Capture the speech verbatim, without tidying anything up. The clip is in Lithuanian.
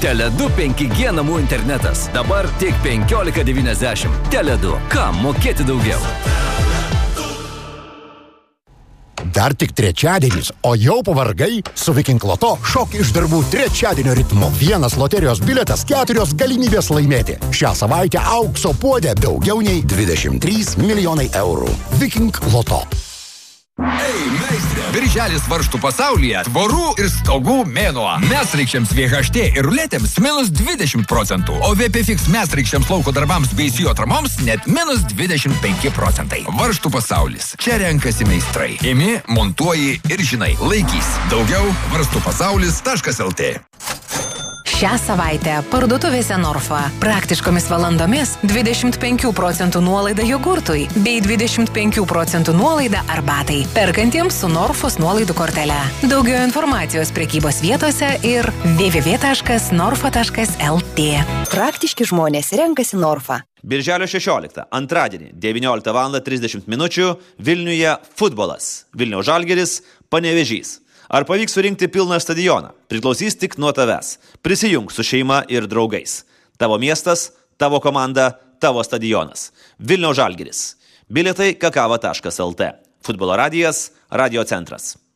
Tele du penki G namų internetas. Dabar tik penkiolika devyniasdešimt. Tele du. Kam mokėti daugiau? Dar tik trečiadienis, o jau pavargai? Su Viking Loto šok iš darbų trečiadienio ritmu. Vienas loterijos bilietas, keturios galimybės laimėti. Šią savaitę aukso puodė daugiau nei dvidešimt trys milijonai eurų. Viking Loto. Ei, meistrė! Birželis varžtų pasaulyje tvorų ir stogų mėnuo. Mesreikščiams V H T ir ruletėms minus dvidešimt procentų, o V P Fix mesreikščiams lauko darbams bei sijo atramoms net minus dvidešimt penki procentai. Varžtų pasaulis. Čia renkasi meistrai. Imi, montuoji ir žinai. Laikys. Daugiau varžtų pasaulis taškas L T. Šią savaitę parduotuvėse Norfa praktiškomis valandomis dvidešimt penkių procentų nuolaida jogurtui bei dvidešimt penkių procentų nuolaida arbatai, perkantiems su Norfos nuolaidų kortele. Daugiau informacijos prekybos vietose ir w w w taškas norfa taškas l t. Praktiški žmonės renkasi Norfa. Birželio šešioliktą, antradienį, devynioliktą valandą trisdešimt minučių, Vilniuje futbolas. Vilniaus Žalgiris, Panevėžys. Ar pavyks surinkti pilną stadioną? Priklausys tik nuo tavęs. Prisijunk su šeima ir draugais. Tavo miestas, tavo komanda, tavo stadionas. Vilniaus Žalgiris. Bilietai kakava taškas l t. Futbolo radijas, radio centras.